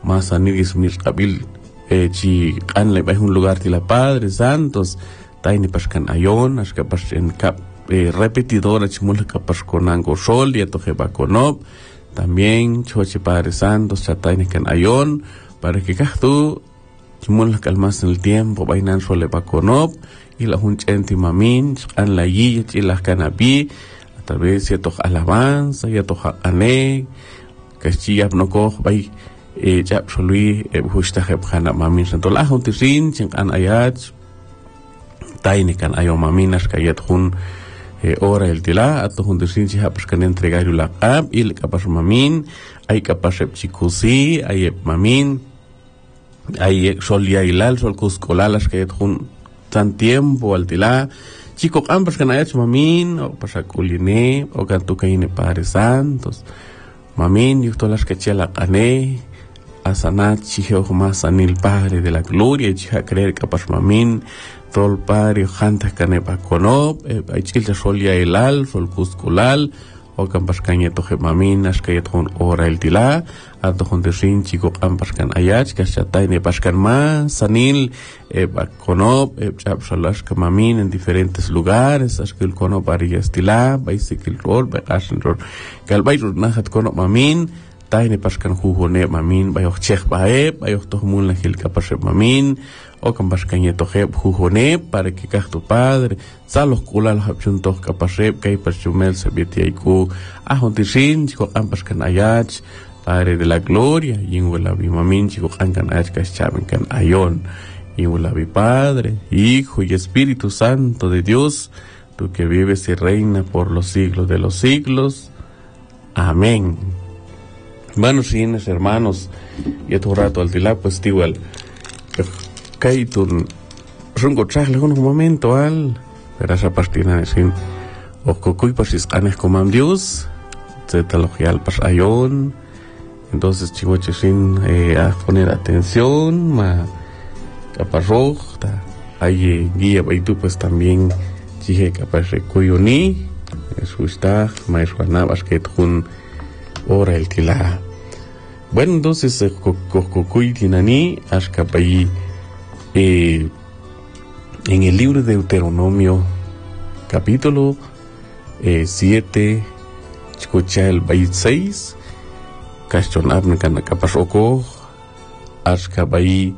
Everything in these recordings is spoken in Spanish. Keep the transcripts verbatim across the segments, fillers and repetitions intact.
más anigis mir qabil eh, chi qanle es un lugar de la Padre Santos taini paskan ayon aska pasken kap eh, repetidora chimul kapas konango sol y to jeba konop también choche Padre Santos chataini kan ayon para que kahtu chimul calmas en el tiempo bainan sole ba konop y la hunchenti mamin an la yi y la canapi a través de to alabanza y to ane que si no cojo bay eh ya solui justa heb khana mamin santo la hun tisin ching an ayat taine kan ayo maminas kayat hun ora el tila at hun tisin si hapus kan entregar la ab il kapas mamin ay kapas chikusi ay mamin ay solia ilal sol kuskolalas kayat hun tan tiempo al tila chico ambas kan ayat mamin o pasakuline o kan tukaine Padre Santos mamin yo todas las que chela ane asanat chiho más anil Padre de la gloria chiha creer capaz mamin tol Padre janta kane pa konop ay chilta solia elal sol kuskulal o kampas kanye to mamin as kayet hon ora el tila ato hon de sin chico ampas kan ayach ka chatay ne paskan ma sanil e pa konop e chap solas ka mamin en diferentes lugares as que el konop aria estila bicycle road by asin road kal bay road na hat konop mamin tay ne paskan huhone mamin bay ok chekh bae bay ok to mul na hil ka pas mamin o kampas kanye to heb huhone para que kahtu Padre salos kulal hapchun to ka pasep kay pasumel sabieti ku a hon de sin chico ampas kan ayach Padre de la gloria, y en la mamin chico ancan achkas chaben can ayon, y en la Padre, Hijo y Espíritu Santo de Dios, tú que vives y reina por los siglos de los siglos. Amén. Hermanos y hermanos, y a tu rato al tila, pues igual, kaitun, rungo tragle un momento al, verás a pastina de sin, o cocuy pasis canes comam Dios, zetalogial pas ayon. Entonces chihuache sin eh, a poner atención ma caparroj ta hay guía y tú pues también chije capaz recuyuni eso está mais guanabas que tun ora el tila. Bueno, entonces cocuy tinani ascapai eh en el libro de Deuteronomio capítulo eh, siete escucha el veintiséis Cachon abne kana kapasoko askabai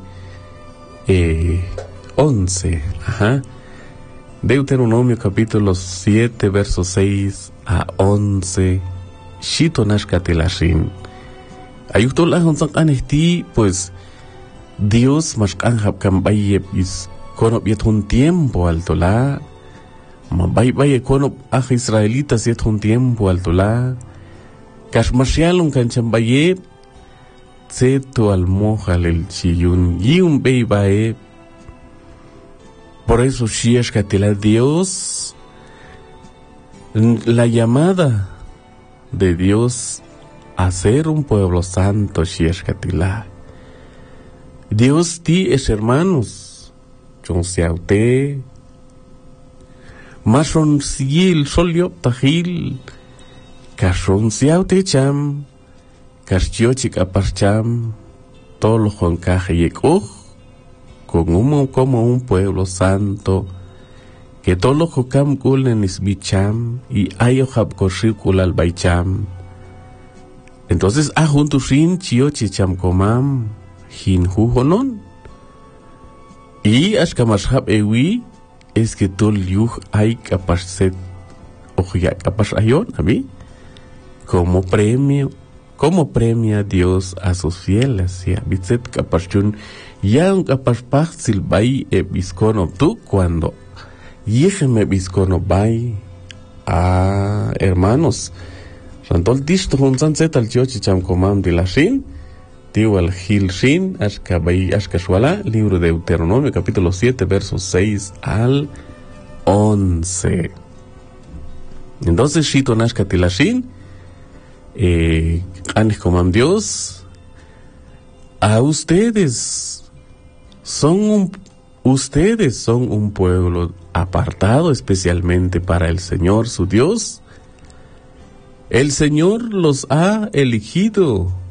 eh once, ajá. Deuteronomio capítulo siete versos seis a once. Shitonashkatelashin. Ayutolah onsan anesti pues Dios maskanhab kambaye is konop yetun tiempo altola. Mabay baye konop ah israelitas yetun tiempo altola. Kashmashialun kanchambaye tseto almojal el chiyun y un beibae. Por eso shiashkatela Dios, la llamada de Dios a ser un pueblo santo shiashkatela. Dios ti es hermanos, chonsiaute, mason siil soliop tajil. Kashon siaute cham, kashiochik aparcham, todo lo joncaje yekuj, con un como un pueblo santo, que todo lo jokam kulen is bicham, y ayo hapkoshir kulal baicham. Entonces, a junto sin chiochi cham komam, hin hujonon. Y ashkamashab ewi, es que tol yuj ay kapashset, oja kapash ayon, a mí. Como premio, como premia Dios a sus fieles, ya bitzet kapashun, ya un kapashpach silbai e biscono tú cuando yéjeme biscono bai a hermanos. Rantol disto un sanset al chochi cham comam de la shin, tío al gil shin, ashka bai ashka shuala, libro de Deuteronomio, capítulo siete, versos seis al once. Entonces, shito nashka tilashin, Eh, comam Dios, a ustedes son un, ustedes son un pueblo apartado especialmente para el Señor su Dios. El Señor los ha elegido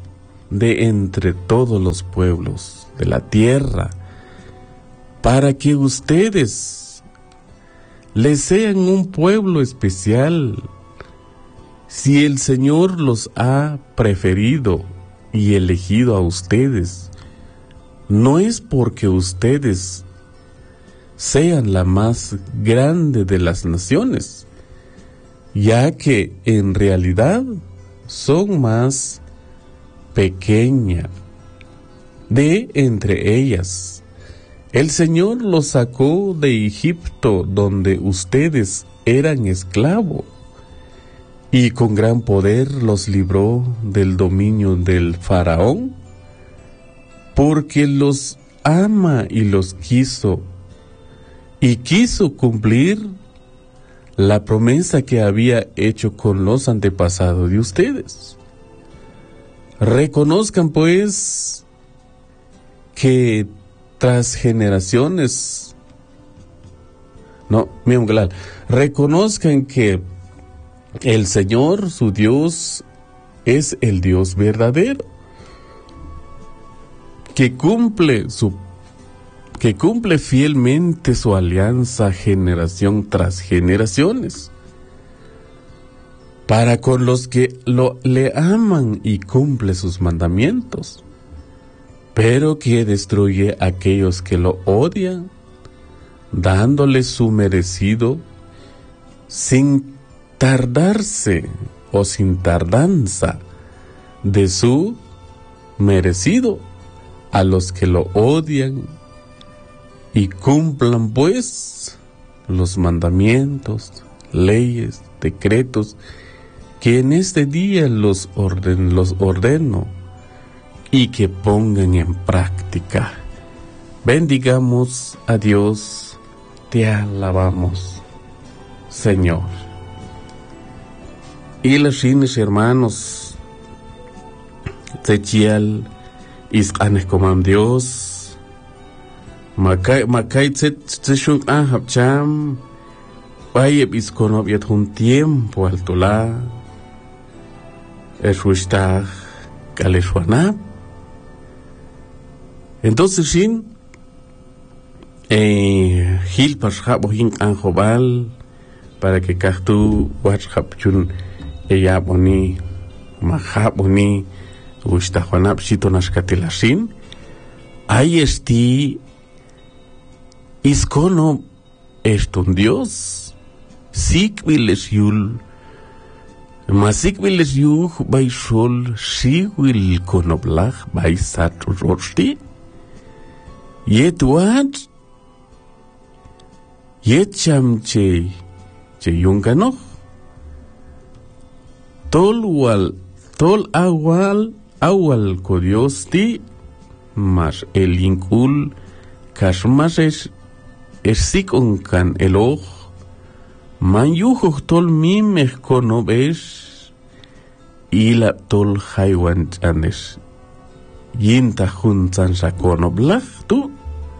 de entre todos los pueblos de la tierra, para que ustedes les sean un pueblo especial. Si el Señor los ha preferido y elegido a ustedes, no es porque ustedes sean la más grande de las naciones, ya que en realidad son más pequeña de entre ellas. El Señor los sacó de Egipto, donde ustedes eran esclavos, y con gran poder los libró del dominio del faraón, porque los ama y los quiso, y quiso cumplir la promesa que había hecho con los antepasados de ustedes. Reconozcan pues que tras generaciones, no, miren, reconozcan que el Señor, su Dios, es el Dios verdadero, que cumple su que cumple fielmente su alianza generación tras generaciones, para con los que lo, le aman y cumple sus mandamientos, pero que destruye a aquellos que lo odian, dándoles su merecido, sin tardarse o sin tardanza de su merecido a los que lo odian, y cumplan pues los mandamientos, leyes, decretos que en este día los, orden, los ordeno, y que pongan en práctica. Bendigamos a Dios, te alabamos, Señor. Y los hermanos, Techial, Isqanes comam Dios, Makai Makai Tzeshuk Ahab Cham, Bayeb Iskonop Yet un tiempo altola, Eshuishtag Kaleshwanab. Entonces, Shin, eh, Gil Pashab Ohin Anjobal, para que Kahtu Wachhab Chun Eyaboni, Mahaboni, Ushtahuanab Shitonashkatilashin, ahí esti Iskono estun Dios, Sikviles Yul, Masikviles Yuh by Shol, Shiwil Konoblach by Sat Rosti, Yet what? Yet Chamche, Che Yunganoch, Tol Wal, Tol Awal, Awal Kodiosti, Mas el Inkul, Kashmash Ersikonkan Eloch, Man Yuhoch Tol Mimech Konobesh, Ila Tol Haiwan Chanes, Yinta Juntan Sakonoblach, tu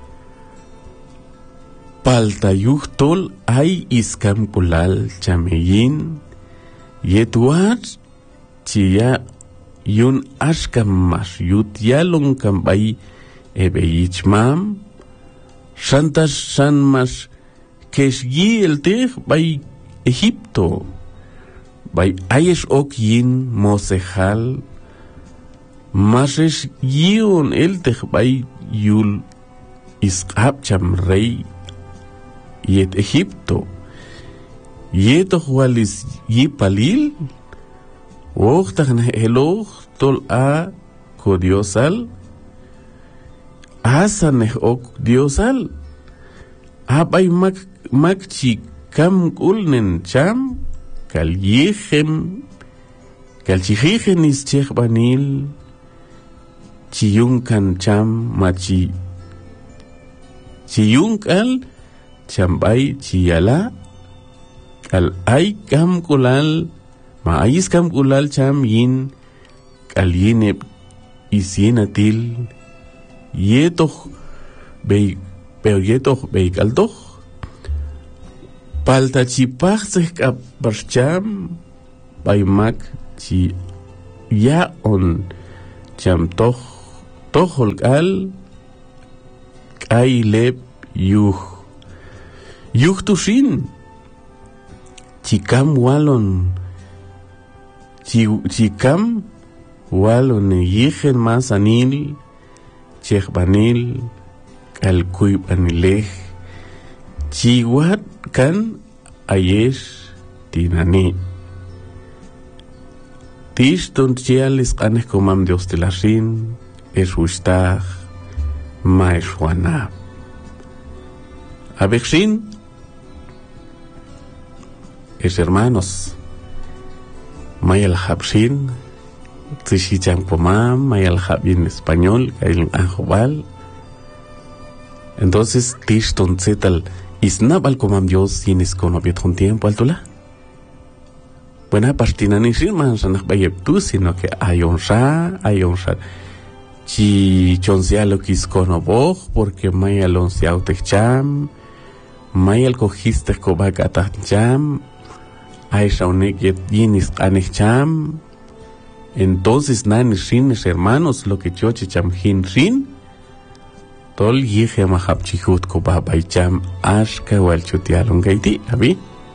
Palta Yuh Tol Ay Iskam Kulal Chameyin, Yetuat, Chia Yun Ashkam Mas Yut Yalon Kambay Ebeichmam, Santas San Mas Kesh Yi el Tej by Egipto, by Ayesh Ok Yin Mosejal, Mases Yion el Tej by Yul Iskab Cham Rey Yet Egipto, Yetoch Walis Yipalil, Ochtach Eloch Tol A Kodiosal, Asaneh Ok Diosal, Abay Mak Makchi Kam Ulnen Cham, Kal Yechem, Kal Chichichen is Chech Banil, Chiyunkan Cham Machi, Chiyunkal, Chambay Chiyala, Kal Ay Kam Kulal, Ma Ayis Kam Kulal Cham Yin, Kal Yineb Isienatil, Yetoch Bey, pero Yetoch Beykaldoch, Palta Chipachsek Barcham, Baymak Chi Ya on cham toch tojolgal kaileb yuh yuh tushin chikam walon chi chikam walon yijen mas anil chehbanil alkuib anilej chiwat kan ayesh tinani tish ton chialis qanes komam Dios de la rin es ustaj maeshwana abexin es hermanos mayal habshin tishicham komam mayal habin español el anjobal. Entonces tish ton zetal isnabal komam Dios tienes con obiet un tiempo altola. Buena partina ni shirman sanach bayep tu, sino que hay honra, hay honra. Chi chonsia lo quis conoboj, porque maya lonsia utecham, maya cogiste kobakata cham, hay shaunek yet yinis anecham. Entonces nan shines hermanos lo que choche cham hin shin. Tol yije mahab chihut kobabay cham ashka wal chutialon gaiti, abi.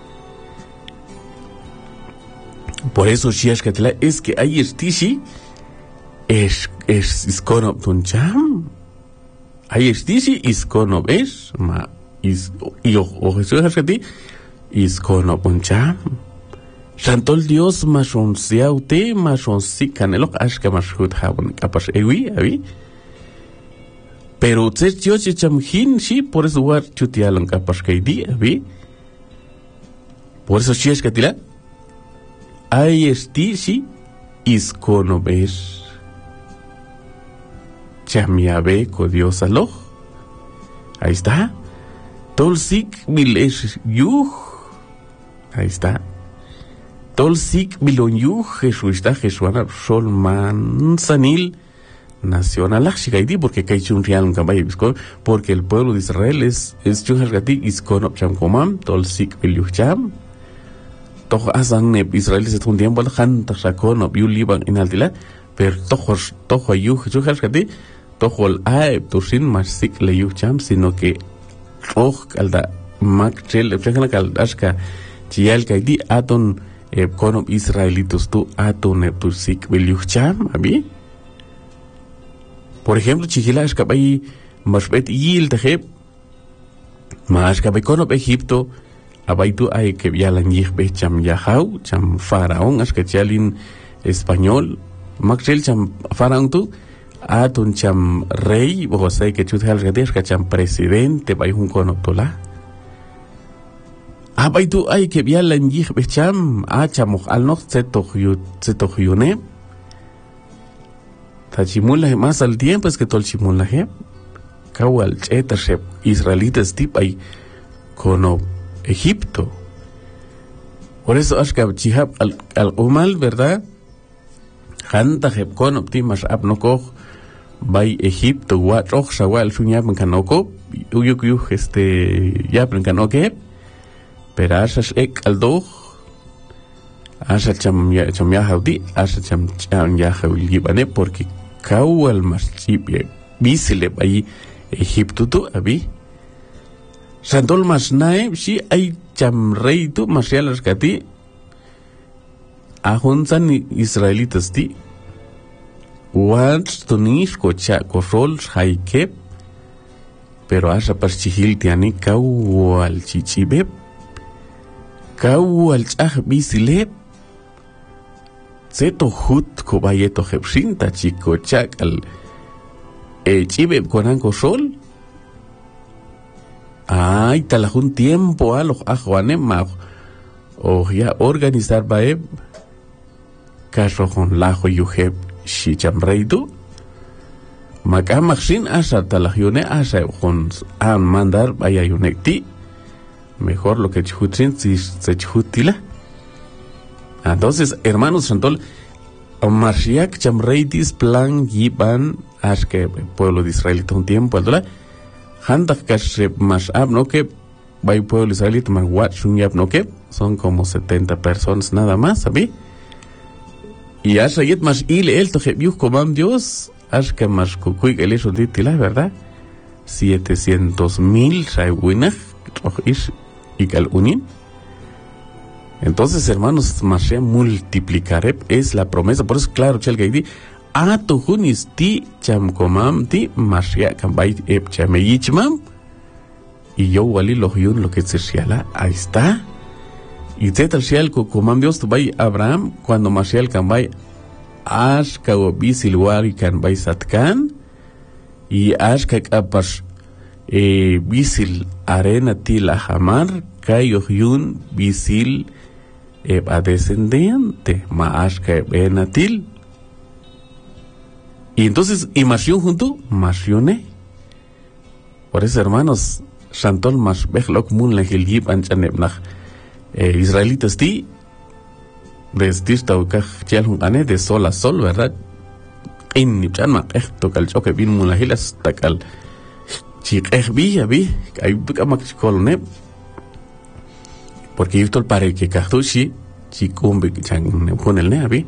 Por eso shiashkatla es que hay estishi es es iskonop tuncham. Hay estishi iskonop es ma is yo o Jesús ashkati iskonop tuncham. Santol Dios mashon siaute mashon sikanelok ashka mashut habon kapas ewi abi. Pero tse choche chamhin shi por eso war chutialon kapas kaidi abi. Por eso shiashkatla hay estishi iskonobes chamiabe ko Dios aloh. Ahí está. Tolsik milesh yuh. Ahí está. Tolsik milon yuh Jesús está Jesuana Solman Sanil nacional Ashikaidi porque kaichun real un caballo porque el pueblo de Israel es es chuhagati iskonop cham komam tolsik miluh cham. Toch asan ne Israel se un tiempo han tasakon o biu liban in altila per tojos tojo yuh jujas kati tojol aeb tusin masik le yuh cham sino que oj alda makchel efekana kal aska chial kaidi aton e kono israelitos tu aton e tusik bil yuh cham abi. Por ejemplo chihilash kabay masbet yil teje mas kabay kono Egipto abaitu ay que vialan yihbe cham yahau cham faraón as que chalin español maxel cham faraón tu atun cham rey o sea que chuthal gadesh que cham presidente bai un conoptola abaitu ay que vialan yihbe cham a cham al no zetohyu zetohyune tachimula más al tiempo es que tol chimula he kawal chetashe israelitas tip ay kono Egipto. Por eso ashkab chihab al al umal, ¿verdad? Hanta heb kon optimas abnokoj bay Egipto wa roch shawal shunyab kanoko uyuk yuh este yab kanoke pero asas ek aldoj asa cham ya cham ya haudi asa cham cham ya haudi gibane porque kawal maschipe bisile bay Egipto tu abi Santol mas nae si ay cham rey tu masyalas kati ahunsan israelitas ti wants tunish kocha korol haikep pero asa parchihil tiani kawal chichibeb kawal chah bisileb seto hut kobayeto hepshinta chiko chak al e chibeb konan korol. Ay, talajun tiempo a los ajuanem mag o ya organizar baeb caso con lajo yuheb shicham reidu Macamaxin asa talajune asa con an mandar vaya yunecti. Mejor lo que chutsin si se chutila. Entonces, hermanos Santol, Mashiach chamreitis plan yiban aske pueblo de Israel un tiempo aldola. Handak kashe mas no que vai pueblo israelita más wat shunyab no que son como setenta personas nada más, ¿sabí? Y asha yet más il el toje biu comam Dios, ashka más cucuy el eso ditila, ¿verdad? Sietecientos mil shaiwinach, ish y cal unin. Entonces, hermanos, Mashiach multiplicaré es la promesa. Por eso, claro, chelgaidi, a tu junis ti cham comam ti Mashiach kambay ep chameyichmam. Y yo wali lo yun lo que se shiala, ahí está. Y zetal shial ko comam Dios tu bay Abraham cuando Mashiach kambay ashka obisil wari kambay satkan y ashka kapash eh, bisil arena til ahamar kayo yun bisil eh, a descendiente maashka benatil. Y entonces imación junto masione. Por eso, hermanos, Shantol mas bechlok mun lehil yib anchanebnach israelitas ti desde esta ukaj chalhun ane de sol a sol, ¿verdad? In nipchan ma esto kal choque bin mun lehilas takal chik eh vi vi ay bukamak kolne porque yo tol pare que kahtushi chikumbe chang pon el ne abi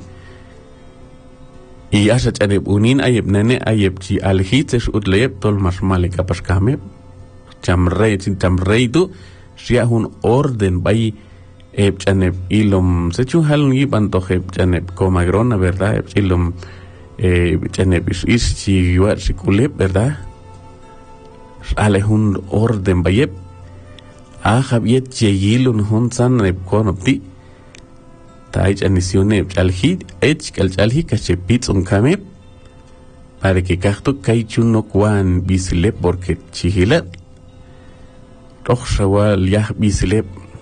y asha chaneb unin ayeb nene ayeb chi alhites utleyeb tol mas malika paskame chamrei sin chamrei tu sia un orden bay eb chaneb ilom se chu halun yiban to eb chaneb comagrona, verdad, eb ilom eb chaneb is is chi yuat sikuleb, verdad, ale un orden bayeb a javiet cheyilun hun san eb konopti tai chanisione eb chalhi ech kal chalhi kachepitz un kameb para que kahtu kaichun no kwan bisileb porque chihilat toch shawal yah bisileb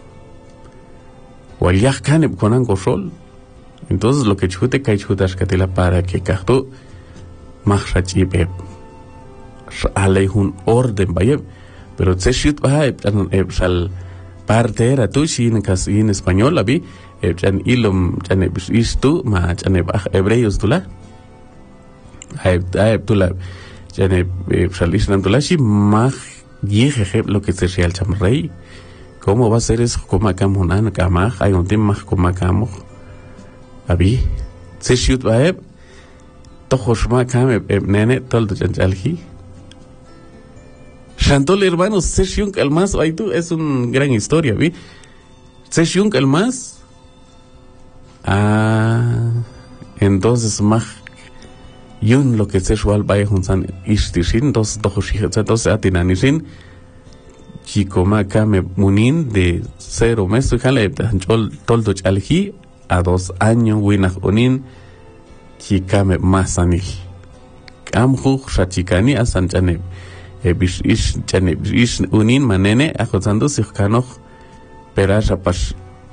wal yah kaneb konan gosol. Entonces lo que chute kaichutas katila para que kahtu machachibeb alay un orden bayeb pero tseshut bayeb eb sal parte era tu shin kas in español abi eb chan ilom chan istu ma chan hebreos tula eb eb tula chan eb sal islam tula shi ma yeje lo que se real cham rey. ¿Cómo va a ser eso? Como acá monan kama hay un tema como acá mo abi tseshut bayeb tojoshma kam eb nene tol chan chalhi Shantol, hermanos, Seshung el más, ahí tú, es una gran historia, ¿vi? Seshung el más. Ah, entonces, mach, yun lo que Seshual vaya juntan ishtishin, dos dojoshichet, dos atinanishin, chicoma kame munin de cero meses, jale, tanchol, toldo chalji, a dos años, winach onin, chicame masanil. Kamhu, shachikani, asanchane. Bish ish chane ish unin manene ajotando sich kanoch perasha pas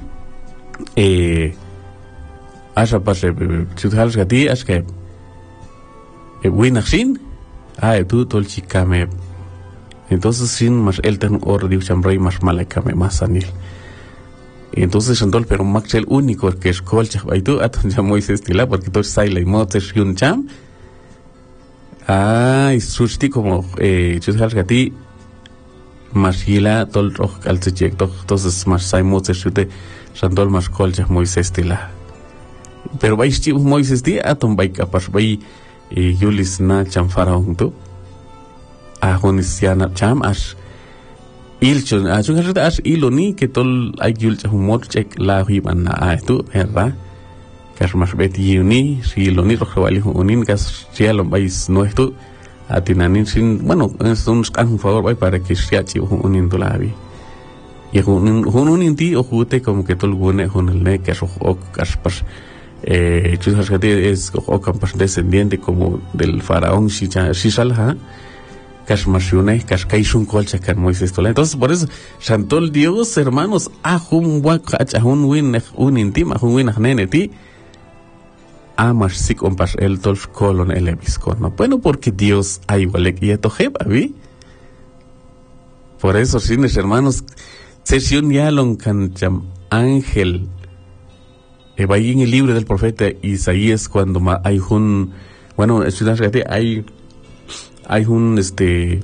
eh asha pas chudhals gati aske e winachin ah tu tol chikame entonces sin más el ten or di chamrei más malekame más anil entonces andol pero max el único que es colcha y tú aton ya Moisés tila porque tú sai la motes yun cham. Ah, y susti como eh chusal gati masila tol roh kalchek to entonces mas sai motes chute sandol mas kolja Moisés tila pero vais chi Moisés ti atom bai kapas bai yulis na cham faraon tu a honisiana cham as ilchon a chusal as iloni que tol ay yul chumot chek la hiban na tu herra kas mas beti uni si lo ni rojo vale unin kas cielo vais no esto atinanin sin bueno es un un favor vai para que sea chi unin to lavi y un unin ti o jute como que tol gune con el ne que o kas pas eh chusas que es o campas descendiente como del faraón si si salha kas masione kas kaisun colcha kan Moisés tola. Entonces por eso Shantol Dios, hermanos, a un wak a un win unin ti ma un win nene ti amas si compas el tol colon el episcono. Bueno, porque Dios hay igual que esto jeba, ¿vi? Por eso, sines hermanos, sesión ya lo cancham ángel. Eh, va en el libro del profeta Isaías cuando hay un, bueno, hay, hay un, este,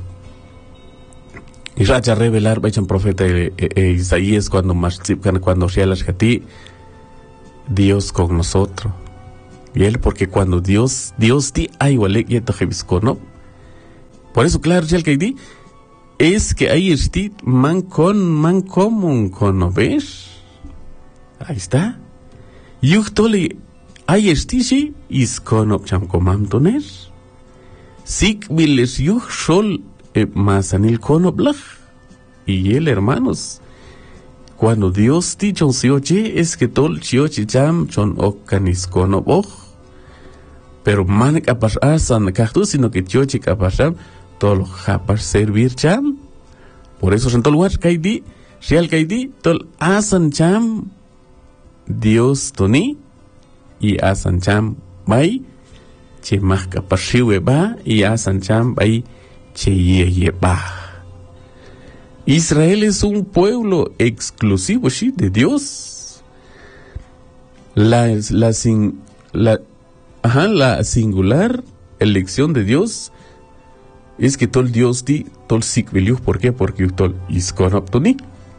y racha revelar, va a profeta eh, eh, Isaías cuando más, cuando sea las jati, Dios con nosotros. Bien, porque cuando Dios, Dios ti ay walek yeto jeviscono. Por eso, claro, ya el que di, es que ahí está man con, man común con, ¿ves? Ahí está. Yuchtole, ahí está, sí, is con cham comam tones. Sik viles yuch sol, eh, masanil con blach. Y él, hermanos, cuando Dios ti chon si oye, es que tol chiochi cham chon okanis con oboj. Pero man kapas asan kachtu, sino que chiochi kapasam, tol japas servir cham. Por eso en tol watch kaidi, real kaidi, tol asan cham, Dios toni, y asan cham bay, che mah kapashiwe ba, y asan cham bay, che ye ye ba. Israel es un pueblo exclusivo, ¿sí? De Dios. La, la, sin, la, ajá, la singular elección de Dios es que todo Dios di, todo sikveliu, ¿por qué? Porque todo iskonoptoni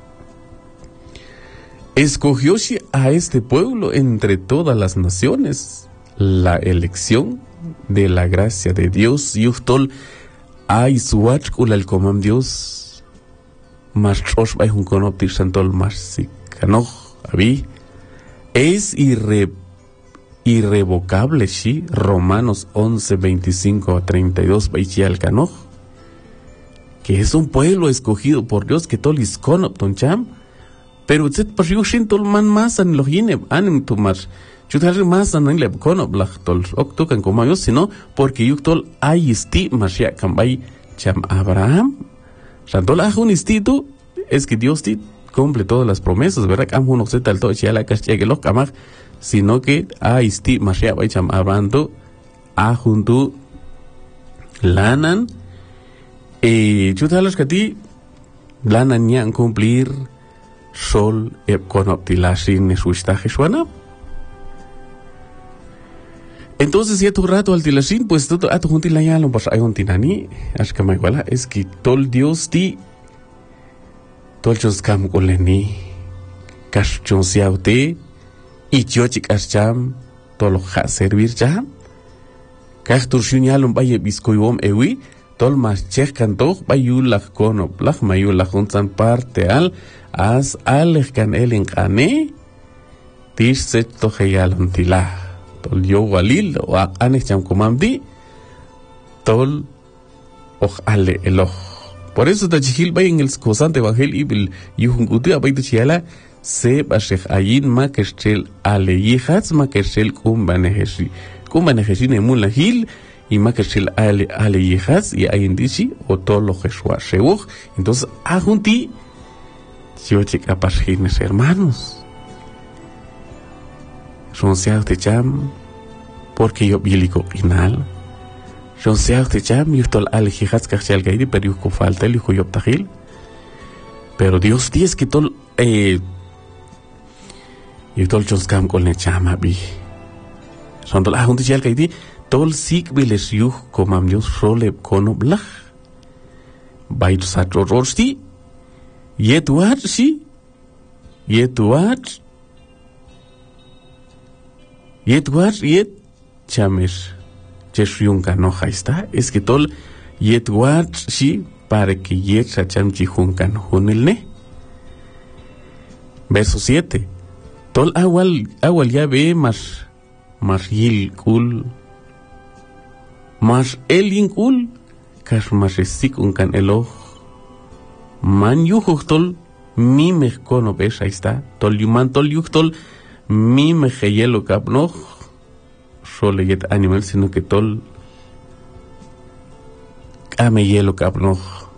escogió a este pueblo entre todas las naciones. La elección de la gracia de Dios, yuchtol ay suach ulal comam Dios. Más trosh bay un conoptir santol más sikanoch abi es irre, irrevocable sí. Romanos once veinticinco a treinta y dos bay al canoch, que es un pueblo escogido por Dios que tol iskonopton cham, pero usted por yo tol man más an lo yine anem tu más chutar más an le conop la tol octucan como yo, sino porque yo tol ay isti más ya cambay cham Abraham. Santol ajun istitu es que Dios ti cumple todas las promesas, ¿verdad? Am uno se tal todo chiala castia que lo camar, sino que a isti masya baicham hablando ajun tu lanan eh chutalos que ti lanan yan cumplir sol e conoptilasin sustaje suana. Entonces, si a tu rato al tilasin, pues todo a tu junti la yalo, pues hay un tinani, es que me iguala, es que todo Dios ti, todo el choscam coleni, cachon siaute, y chochi cacham, todo lo ha servir jam, cach tu shunyalum baye biscoyom ewi, todo más chech canto, bayu la cono, plach mayu la juntan parte al, as alej can el encane, tish set to heyalon tilah. Tol yo walil o anes cham comamdi tol och ale eloh. Por eso ta chihil bay en el cosante evangel ibil yuhun gutu abay tu chiala se bashech ayin ma kerchel ale yihats ma kerchel kumbaneheshi kumbaneheshi nemun lahil y ma kerchel ale ale yihats y ayin dishi o tol lo jeshua shewuch. Entonces ajunti yo chica pasjines hermanos. Son seas de cham, porque yo bilico final. Son seas de cham, yo estoy al hijas que se algairi, pero yo con falta el hijo yo tajil. Pero Dios dice que todo, eh, y todo el chonscam con el chama bi. Son todo la junta se algairi, todo el sig biles yo como Dios role cono blach. Bait satro rosti, yetuat si, yetuat. Yet war yet chames cheshunka no está es que tol yet war si para que yet cham chihunkan hunilne. Verso siete. Tol awal awal ya ve más más yil kul más elin kul kas más sikunkan elo man yuhtol mi me kono ves ahí está tol yuman tol yuhtol mi me yelo cap no solo yet animal sino que tol ame yelo cap no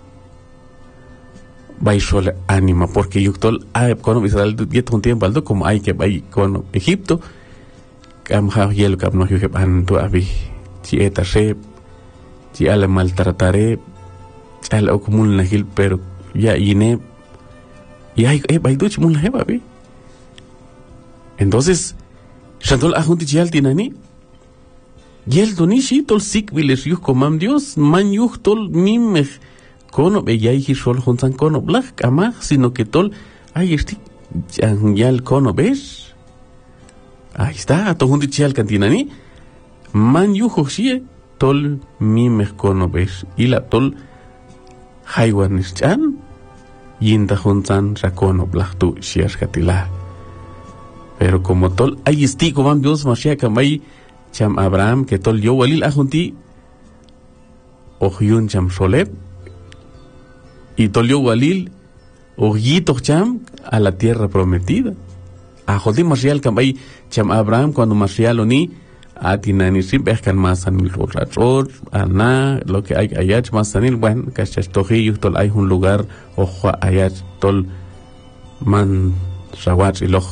vai solo anima porque yo tol ay con Israel yet un tiempo alto como hay que vai con Egipto cam ha yelo cap no yo que an tu abi si eta se si ale maltrataré al ocumul nahil pero ya ine y hay eh vai duch mul heba bi. Entonces, Shantol ajunti chial tinani, yel donishi tol sik viles yuh comam Dios, man yuh tol mimech kono be yai hishol juntan kono blach kamach, sino que tol ay esti yal kono ves. Ahí está, to junti chial cantinani, man yuhoxie tol mi mejkono besh ila tol haywanishan yinda juntan rakono blachtu shiashkatila. Pero como tol ay isti como Dios Mashiach kamay cham Abraham que tol yo walil ajunti ohyun cham soleb y tol yo walil ohyito cham a la tierra prometida. A Jodí Mashiach kamay cham Abraham cuando Mashiach lo ni atinani siempre kan masanil rachor ana lo que hay ayach masanil bueno kachastoji tol hay un lugar ojo ayach tol man rawach iloch.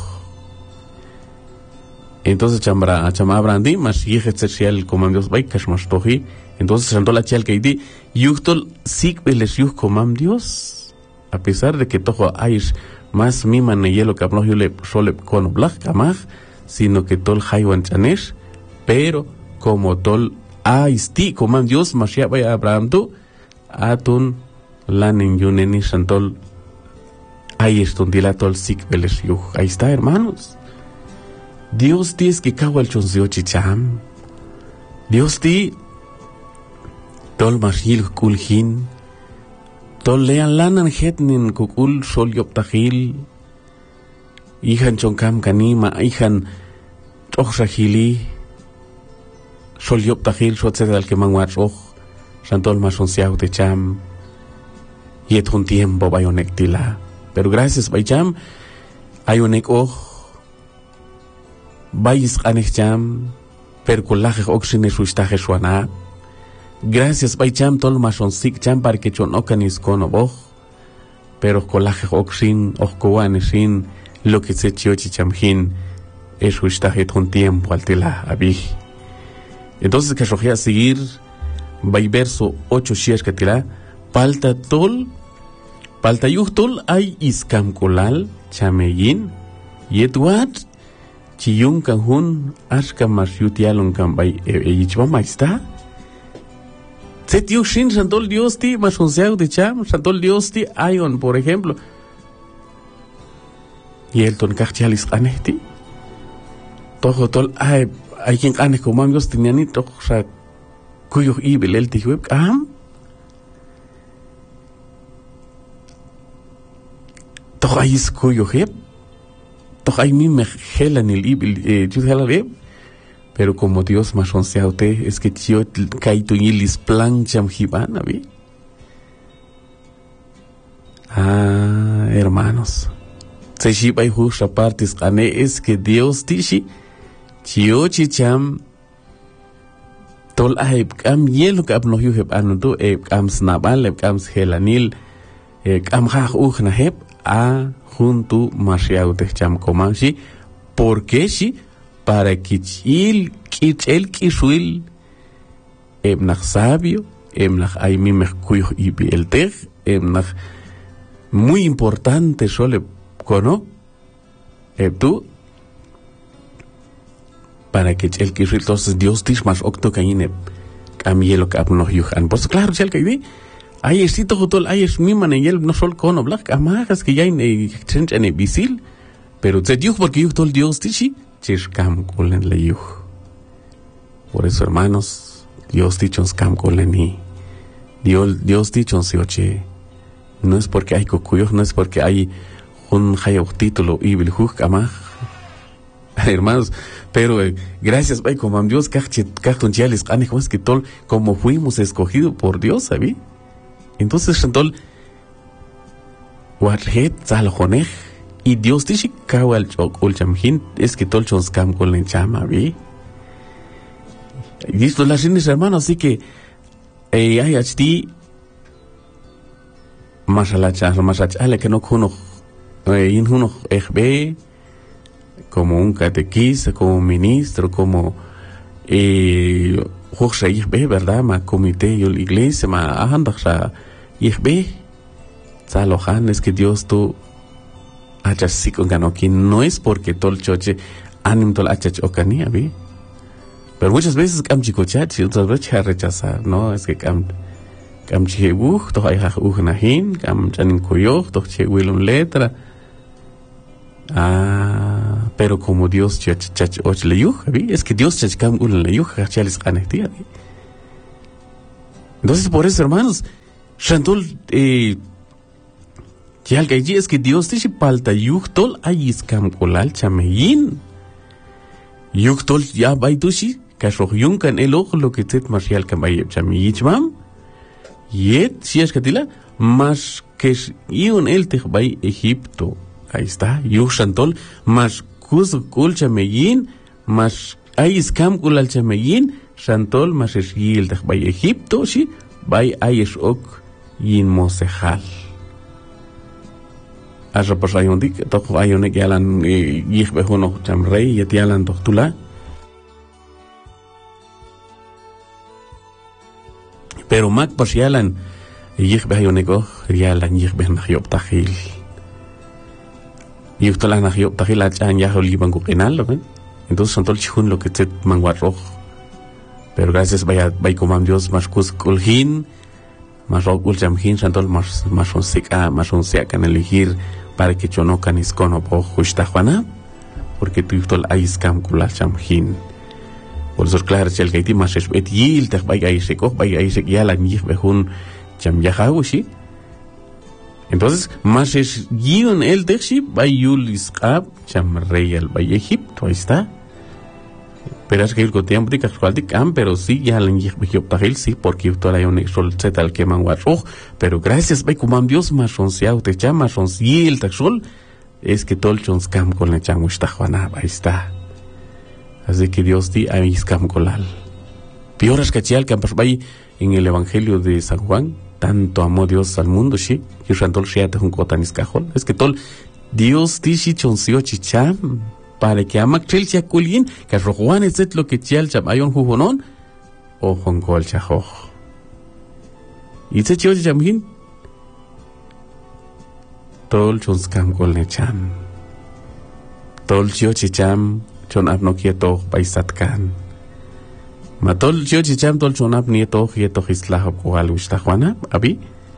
Entonces chambra chama Abraham mas yije tsercial comam Dios bay kashmastoji. Entonces santol achal que di yuhtol sik beles yuh comam Dios, a pesar de que tojo aish más mima ne yelo que abno yule sole con blach kamach, sino que tol haywan chanesh. Pero como tol aisti comam Dios Mashiach bay Abraham tu atun lanin yuneni santol aish tundila tol sik beles yuh. Ahí está, hermanos. Dios ti es que kawal chonzio chicham. Dios ti tol mashil kulhin. Tol lean lanan hetnin kukul sol yoptahil. Ihan chonkam kanima, ihan toxahili. Sol yoptahil shotzed al que manguachoch. Santol mashonciau de cham. Yet un tiempo bayonektila. Pero gracias baycham. Ayonek och. Bayis anecham, perculaje oxine suistaje suana. Gracias baycham tol mashon sik cham para que chon okanis kono boj. Pero colaje oxin, oxcoanesin, lo que se chiochi chamhin, es suistaje ton tiempo altila abi. Entonces que a seguir, bay verso ocho shies que tila, palta tol, palta yuhtol ay iskam kolal, chameyin, yetuat, chiyun kanjun ashka masyutialon kambay eyichba maista. Se tío shin santol Dios ti masonseau de cham, santol Dios ti ayon, por ejemplo. Y el ton kachchalis anehti. Tojo tol ay ay quien ane como Dios tenía ni tojo sa cuyo ibel el tijuep am. Tojo ay is cuyo hep. Hay mi mejela en el ibil, pero como Dios más onceaute es que yo caito en ilis plancham jibana, vi. Ah, hermanos, se shiba y justa partes ane es que Dios tishi, chio chicham, tol aib kam yelo kap no yuheb anudu eb kam snabal eb kam helanil, eb kam hach uchna heb a junto Mashiach de cham comanshi, porque si para que el el kisuil emnach sabio, emnach aimi mercurio y el tej, emnach muy importante sole cono, tú para que el kisuil entonces Dios tish más octo caine camielo cap no yuhan. Pues claro, si el que ay esito hotol ay es mi man el no sol cono black amagas que ya en exchange en visil pero te dijo porque yo tol Dios tichi chishkam kolen le yuh. Por eso hermanos Dios tichons kam kolen y Dios Dios tichons oche no es porque hay cocuyos, no es porque hay un hayo título y bilhuj amag hermanos, pero eh, gracias bay como Dios cachit cachton chales anejos que tol como fuimos escogidos por Dios, ¿sabí? Entonces, Shantol, Warhet, Zaljonej, y Dios dice Kawal Chok Ulchamhin, es que Tolchons Kam Kolen Chama, ¿vi? Y esto las tienes, hermanos, así que, eh, hay achti, Mashalachas, Mashalachale, que no kuno, eh, inhuno, ejbe, como un catequista, como ministro, como, eh, Jorge, ¿verdad? Ma comité, yo la iglesia, ma ahandaxa, y ve, Salohan, es que Dios tú hachas sí con ganoki, no es porque tol choche anim tol hachach okania, vi. Pero muchas veces cam chicochachi, otras veces rechazar, no, es que cam cam chihuj, to hay uj nahin, cam chanin koyoch, to chihuilun letra. Ah, Pero como Dios chach chach och le yuj, es que Dios chach cam un le yuj, chalis canestía. Entonces, por eso, hermanos, Shantol, eh, ya que es que Dios te palta yuchtol ayis cam colal chameyin. Yuchtol ya baitushi, kashoh yunkan el ojo lo que tet marcial cam ayeb chameyichmam. Yet, si es que tila, más que iun el te bay Egipto. Ahí está, yuch Shantol, más kuz kul chameyin, más ayis cam colal chameyin, Shantol, más es yil te bay Egipto, si, bay ayes ok. Yin mosejal. Asha pas ayon dik, tok ayon ek yalan yih behono cham rey, yet yalan tok tula. Pero mak pas yalan yih behono eko, yalan yih behon nahyop tahil. Yih tola nahyop tahil achan yahol liban kukinal, ¿no? Entonces son tol chihun lo que tet manguarroj. Pero gracias vaya, vaya comam Dios, mas kus kulhin, más ulcham hin Shantol más más un sika más un sea can elegir para que yo no canis cono po justa juana porque tu tol ais cam kulacham hin por eso claro si el que ti más es et yil te vaya ahí se co vaya ahí se ya la ni behun cham ya haushi entonces más es yun el de shi vaya yulis qab cham real vaya Egipto ahí está. Pero es que el cotidiano de casual de cam, pero sí, ya la niña me sí, porque toda la yone sol se tal que man guarro, pero gracias, ve como Dios más onceado te llama, onci el taxol, es que todo el chons cam con la chango está juana, ahí está. Así que Dios di ahí es cam colal. Pioras cachial que vay en el Evangelio de San Juan, tanto amó Dios al mundo, sí, y Shantol shiate un cotanis cajol, es que todo Dios di si choncio chicham. Para que amak chelsea kulin, que rojuan es lo que chial cham ayon jujonon, o jonkol chajoj. Y se chio chamhin, tol chons cam kol necham. Tol chio chicham, chon ap no quieto paisatkan. Ma tol chio chicham, tol chon ap nieto, quieto gislahop o alushta juana, abi.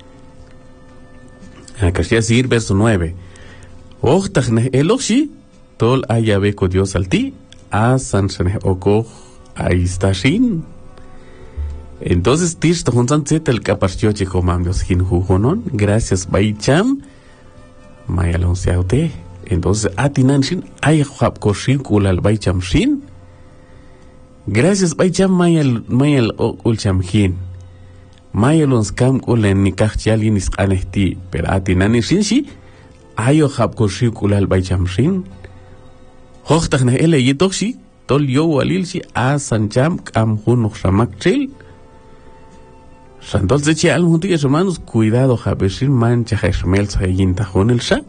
Acá decir verso nueve. Ochtachne eloshi. Tol ayabe ko Dios al ti, a sanshane oko aistashin. Entonces, tish to hunsan set el capaccio chico mambios hin jujonon, gracias baicham, mayalon seaute. Entonces, atinanshin, ay hap koshin kulal baicham shin. Gracias baicham mayal mayal ulcham hin. Mayalon scam kulen nikach chialin is anesti, pero atinanishin shi, ayo hap koshin kulal baicham shin. Hochtachne ele yetoxi, tol yo walilsi a sancham kam hunok shamak chil. Shantol se chial juntillas hermanos, cuidado habeshin mancha heshmel sayin tajón el sha.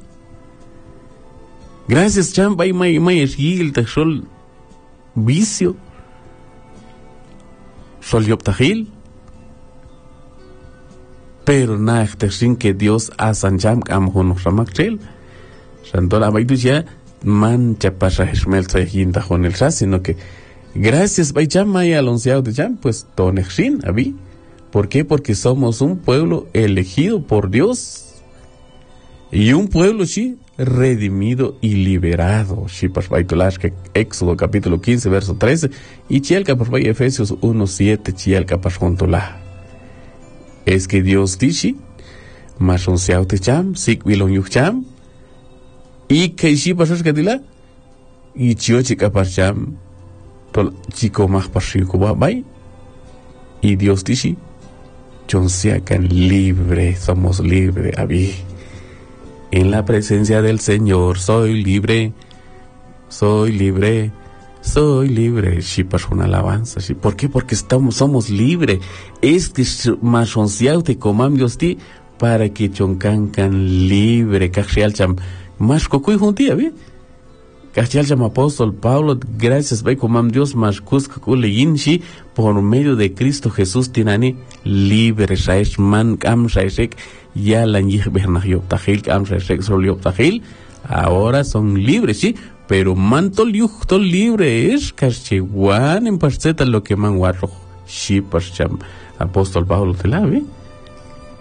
Gracias cham bay may may esgil tajol vicio. Sol yop tajil. Pero na echteshin que Dios a sancham kam hunok shamak chil. Shantol abaytus ya mancha pasa Heshmel Sayin Tajón el Sha, sino que gracias Baycham Maya Alonceado de Cham, pues Tonexin, Abi. ¿Por qué? Porque somos un pueblo elegido por Dios y un pueblo, sí, redimido y liberado. Sí, pues Baitolash, que Éxodo capítulo quince, verso trece, y Chielka, pues Bay Efesios uno, siete, Chielka, pues Jontola. Es que Dios dice, más onceado de Cham, Sik Vilon Yucham, y que si pasas que dila y chio chica parcham tol chico más parchico va bay y Dios dice chon sea can libre somos libre abi en la presencia del Señor soy libre soy libre soy libre si pasó una alabanza sí ¿por qué? Porque estamos somos libre este más onceado te comam Dios ti para que chon can can libre cachial cham más cocuy juntía, ¿ve? Cachial llama apóstol Pablo, gracias, ve como Dios más cuscule yinchi, por medio de Cristo Jesús tinani libre, shaish man kam shaishek, ya la njih bernahyo tajil kam shaishek soliop tajil, ahora son libres, sí, pero man tol yuj tol libre es, cachihuan en parceta lo que man guarro, sí, parcham, apóstol Pablo te la ve.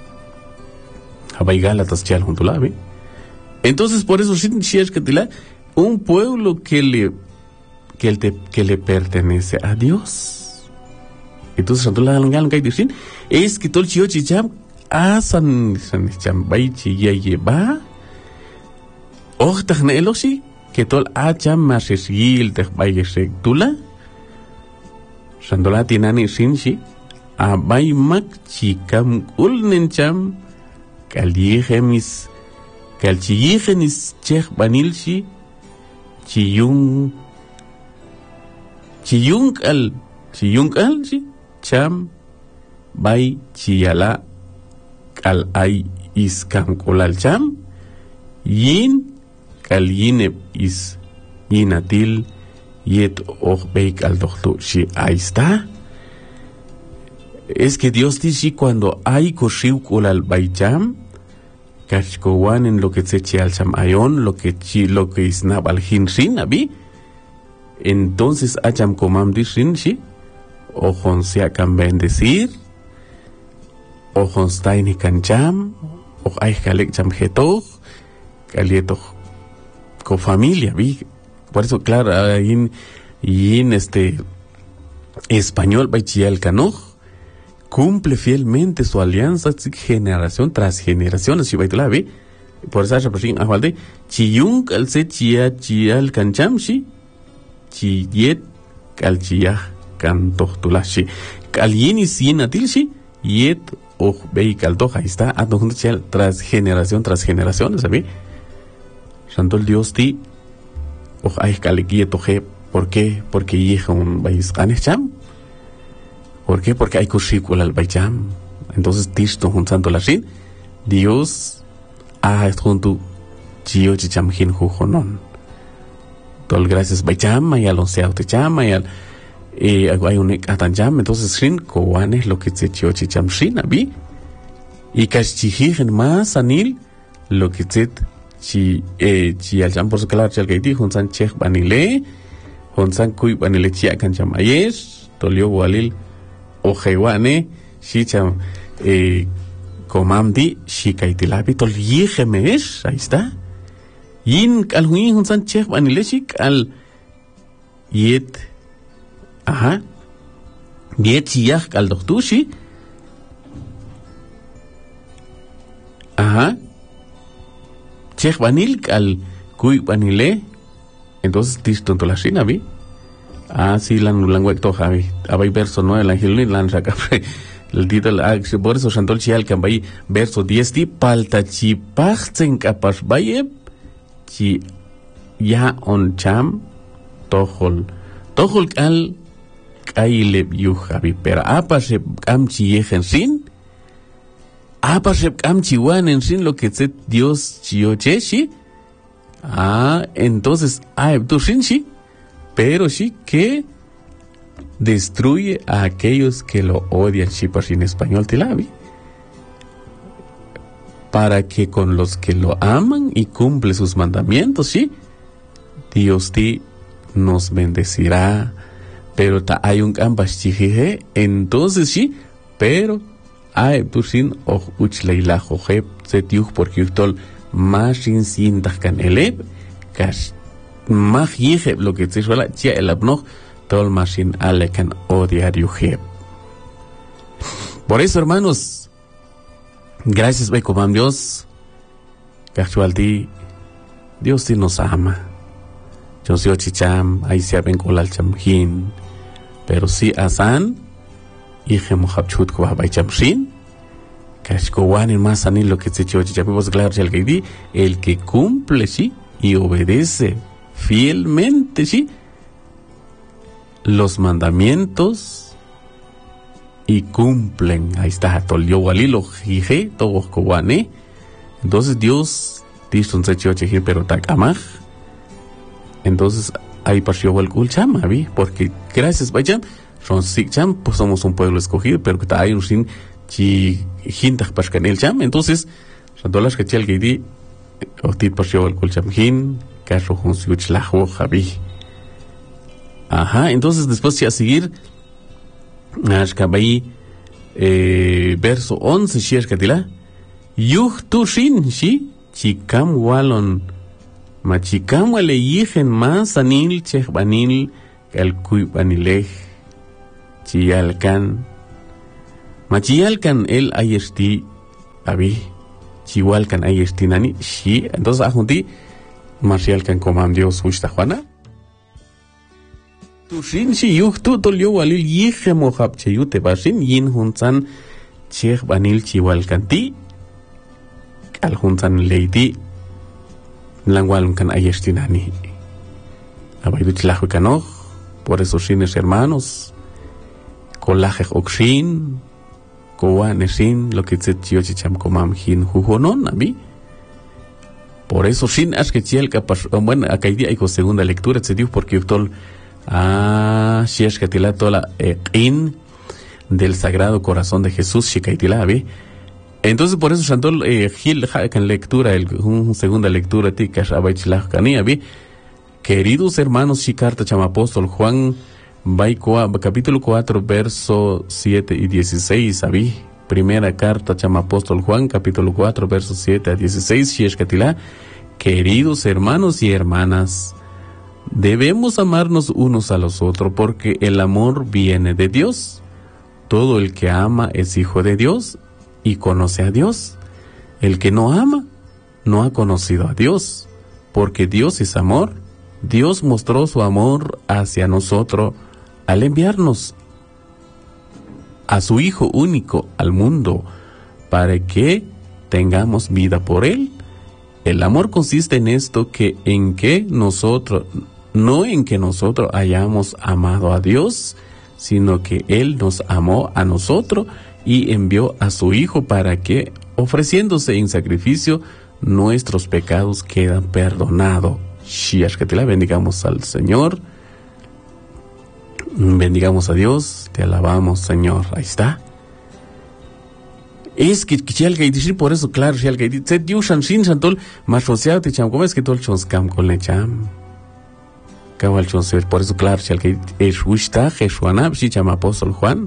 Abay Gálatas chial junto la ve. Entonces, por eso, si es que te la, un pueblo que le, que le, que le pertenece a Dios. Entonces, es que todo el chiyo chicham, asan, san chambay chiya lleva, ochtach neelosi, que todo acham masesgil tech bayesek tula, sandola tinani sinsi, abay mak chikam ulnencham, kaliegemis, kalchiyegenis chech banilsi, chiyung, chiyung al, chiyung al, si, cham, bay chiyala, kal ay iskam kolal cham, yin, kal yineb is yinatil, yet ochbeik al doctor, si ahí está. Es que Dios dice cuando hay koshiu kolal bay cham, kashkowan en lo que se eche al cham ayon, lo que chi, lo que is nabal hin sin, abi, entonces acham komam dishin, si, ojon se akan bendecir, ojon staini kancham, oj ay kalek cham jetoj, kalietoj con familia, vi. Por eso, claro, en, en este español, Baichiel Canoj cumple fielmente su alianza generación tras generación, así va a ver. Por eso, represent a Valde, Chiyung al se chia chial kanchamshi, chiyet al chia cantochtulashi, calien sin atilshi, yet o veikaltoja, ahí está, a tras generación tras generación, ¿sabes? Santo el Dios ti, o hay calequieto je, ¿por qué? Porque hija un país anecham. ¿Por qué? Porque hay cursícula al baycham. Entonces, tisto un santo la sin, Dios ha junto chio chicham hin jujonon. Tol gracias baycham, y al onceao te chama, y al hay un atancham, entonces sin coan es lo que se chio chicham sin, abi. Y cachijigen más anil, lo que se chi eh chi al jam por su claro chal gaiti hunsan chech banile hunsan kuy banile chia kan cham ayes tolio walil o jewane shi cham eh komamdi shi kaitilabi tol yegemes, ahí está. Yin al huin hunsan chech banile shi al yet aha yet chiach al doktushi aha Chech vanil al kuy vanile, entonces tisto la china vi. Ah, sí, lan languek to javi. Abay verso nueve, el ángel ni lan saca. El título, por eso santol chial que abay verso diez ti palta chi pachten kapas bayeb chi ya on cham tohol tohol al kaile yu javi. Pero apa se am chi yejen sin. Apa se am chiwan en sin lo que se Dios chiocheshi. Ah, entonces, ah, tu sin pero sí que destruye a aquellos que lo odian, sí, por sin español tilabi. Para que con los que lo aman y cumple sus mandamientos, sí, Dios ti nos bendecirá. Pero ta hay un campas chijije, entonces sí, pero ay, tu sin o uchleila joje se tiuj porque utol mashin sin tajkan eleb kas mach yije lo que se suela chia el abnog tol mashin alekan odiar yuje. Por eso, hermanos, gracias ve como Dios actualti Dios sí nos ama. Yo soy chicham ahí se ven kolal chamjin, pero sí asan Ije mohabchut ko habay chamshin, kashkowan en más anil lo que se chochi chapimos claro chalgaidi, el que cumple sí y obedece fielmente sí los mandamientos y cumplen. Ahí está tolio walilo jije todos kowane. Entonces Dios dice un se chochi pero takamaj. Entonces ahí pasó el kulcham, vi, porque gracias bayam son sikcham, pues somos un pueblo escogido, pero que hay un sin chi hinta pascan el cham. Entonces son todas las que chel gidi otit pasó el kulcham hin caso un such la javi. Ajá, entonces después ya seguir ashkabai eh verso once shirkatila yuh tu shin shi chikam walon Machicamo le yijen más anil chej banil el cuy banilej chiyalcan. Machiyalcan el ayesti abi chihualcan ayesti nani shi. Entonces ajunti marcialcan comam Dios ushta Juana. Tu shin shi yuh tu tol yo walil yije mohab cheyute bashin yin hunsan chej banil chihualcanti al hunsan leiti langwalun kan ayesti nani. Abaydu chilajo canoch. Por eso shines hermanos colajej okshin kowaneshin lo que se chiochicham comam hin jujonon a mí. Por eso shin ash que chiel capas bueno acá hay día hay segunda lectura se dio porque utol ah shiesh que tila tola in del Sagrado Corazón de Jesús shikaitila vi. Entonces por eso shantol gil kan lectura el un segunda lectura ti kash abaychilaj kania vi. Queridos hermanos, Shikarta Chamapóstol Juan, Baikoa, capítulo cuatro, verso siete y dieciséis, ¿sabí? Primera carta Chamapóstol Juan, capítulo cuatro, verso siete a dieciséis, Shieshkatila. Queridos hermanos y hermanas, debemos amarnos unos a los otros porque el amor viene de Dios. Todo el que ama es hijo de Dios y conoce a Dios. El que no ama, no ha conocido a Dios, porque Dios es amor. Dios mostró su amor hacia nosotros al enviarnos a su Hijo único al mundo para que tengamos vida por Él. El amor consiste en esto, que en que nosotros, no en que nosotros hayamos amado a Dios, sino que Él nos amó a nosotros y envió a su Hijo para que, ofreciéndose en sacrificio, nuestros pecados quedan perdonados. Shiash que te la bendigamos al Señor, bendigamos a Dios, te alabamos Señor. Ahí está. Es que si alguien dice por eso claro si alguien dice se dio shanshin shantol más social te cham como es que todo el chons cam con le cham cabal chons por eso claro si alguien es wishta Jeshuana si chama apóstol Juan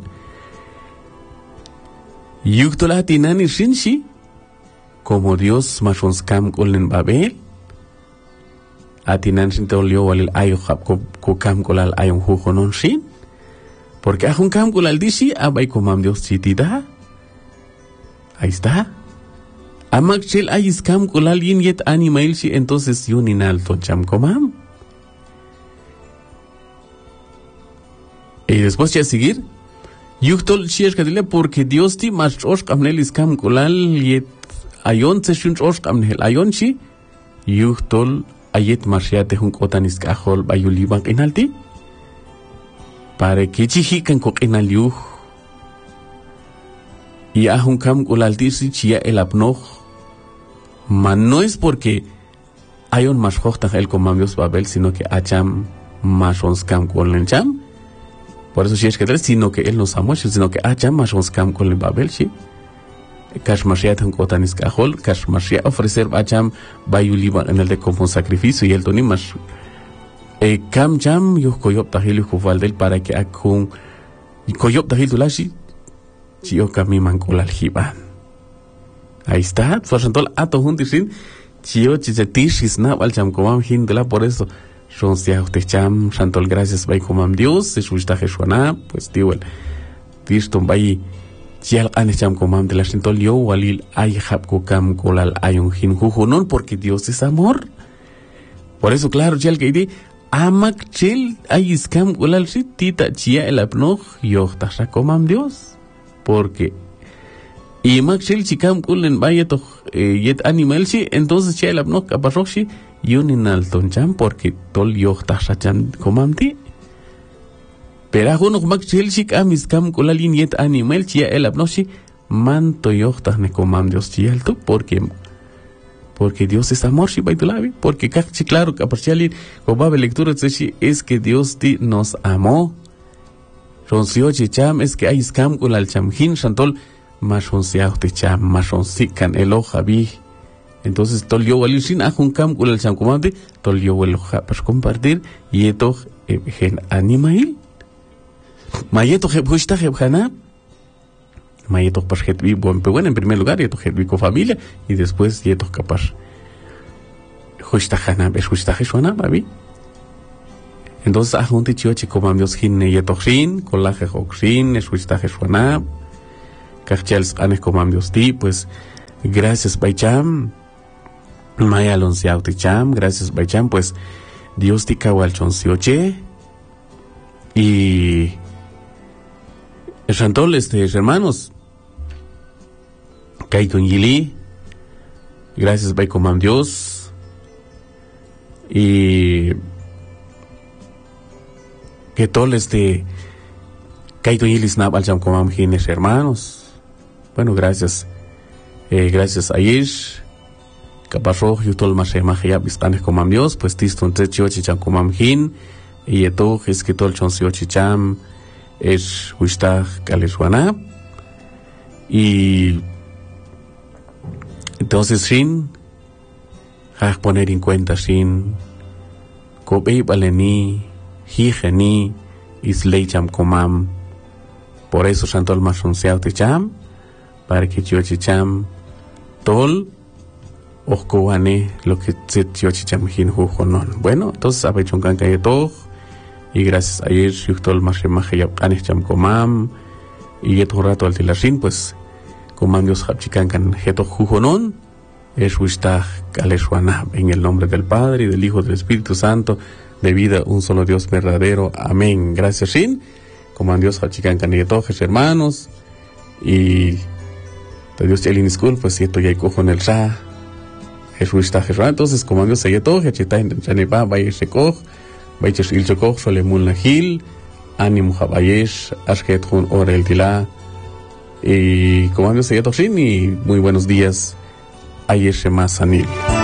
yuktola tinani shinshi como Dios más chons cam con le Babel. Atinan sin tolio walil ayo hab ko kam kolal ayon jujonon shin porque ajun kam kolal dishi abay komam Dios chitida. Ahí está. Amak chil ayis kam kolal yin yet animal shi entonces yuninal to cham komam. Y después ya seguir yuktol shier kadile porque Dios ti mas osh kamnelis kam kolal yet ayon se shun osh kamnel ayon shi yuktol ayet marciate hun kotanis kahol bayuliban inalti para que chihikan ko inaliu y ahun kam ulalti si chia el apnoj man no es porque hay un más hochta el comamios Babel sino que acham más ons kam con lencham por eso si es que tres sino que él nos amó sino que acham más ons kam con Babel sí. Kash Mashiach han kotanis kahol, Kash Mashiach ofrecer bacham bayuliban en el de como sacrificio y el tonimas. E kam jam yo koyop tahil yo kufaldel para que akun koyop tahil tulashi chio kami mankolal hiban. Ahí está, suasantol ato juntisin chio chizetishis na wal cham komam hindela por eso son sia usted cham santol gracias bay komam Dios es usta Jeshuana pues diwel diston bay Chial anecham comam de la sintol yo walil ay hab kokam kolal ayun hin jujunon porque Dios es amor. Por eso claro chial que di amak chil ay iskam kolal si tita chia el apnoj yo tasha comam Dios porque y mak chil chikam kulen bayeto yet animal si entonces chia el apnoj kapasok si yuninal toncham porque tol yo tasha cham comam ti. Pero aún mak chilchik amis kam kolalin yet animal chia el abnoshi manto yochtah ne comam Dios chialto porque porque Dios es amor shi baitulavi porque cachi claro que parcialin cobabe lectura es que Dios ti nos amó ronsio chicham es que hay scam kolal chamhin shantol mashonsiao te cham mashonsikan elojavi entonces tol yo walishin ajun kam kolal cham comam tol yo eloja para compartir y eto gen animal Mayeto Jebhushta Jebhana Mayeto Pashetvi buen bueno en primer lugar Yeto Jebvi con familia y después Yeto Kapar Huishtajana, es huishtajishwana, babi. Entonces, a junti chiochi comam Dios hinne yetoxin, colaje joxin, es huishtajishwana, cachels anes comam Dios ti, pues, gracias, Baicham, Maya Alonsiauti Cham, gracias, Baicham, pues, Dios ti kawalchonsioche, y Chantol, este, hermanos, Kaito Yili, gracias, Baicomam Dios, y que todo este Kaito Yili Snap al Cham Comam Gines, hermanos, bueno, gracias, eh, gracias a Ish, Caparro, Yutol Mashema Hayab Istanes Comam Dios, pues Tiston Techiochi Cham Comam Gin, y eto es que todo el Chonsiochi Cham es Wishtag Kaleshwana, y entonces sin hay poner en cuenta sin Kobe Baleni, Hijeni, Islay Cham Comam, por eso Santol Mashonseau Cham, para que Chiochi Cham Tol Okoane lo que se Chiochi Cham Hin Hujonon. Bueno, entonces Abechonkan Kayeto, y gracias a él, Yuktol Mashemaje Anes Cham Comam, y esto rato al tilasin, pues, Comam Dios Hapchikankan Jeto Hujonon, es Wishtag Kaleshwana, en el nombre del Padre, y del Hijo, del Espíritu Santo, de vida, un solo Dios verdadero. Amén. Gracias, Shin. Comam Dios Hapchikankan Yetojes, hermanos, y de Dios Chelin School, pues, esto ya hay cojo en el Ra. Es Wishtag, entonces, Comam Dios Yetojes, Chita en Chanepa, Vaya Shekoj, Baiches il Chokoj, Solemul Nahil, Ánimo Jabayesh, Ashket Hun Orel Tila, y Comam Dios Yetojes, y muy buenos días. Ayer Shema Sanil.